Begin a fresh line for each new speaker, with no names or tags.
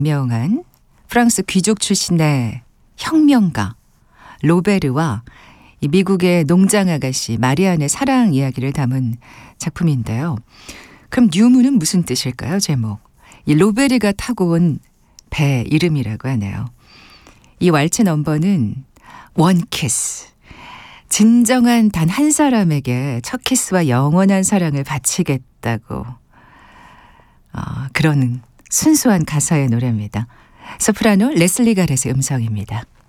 유명한 프랑스 귀족 출신의 혁명가 로베르와 이 미국의 농장 아가씨 마리안의 사랑 이야기를 담은 작품인데요. 그럼 뉴문은 무슨 뜻일까요? 제목. 이 로베르가 타고 온 배 이름이라고 하네요. 이 왈츠 넘버는 원 키스. 진정한 단 한 사람에게 첫 키스와 영원한 사랑을 바치겠다고 그런 순수한 가사의 노래입니다. 소프라노 레슬리 가렛의 음성입니다.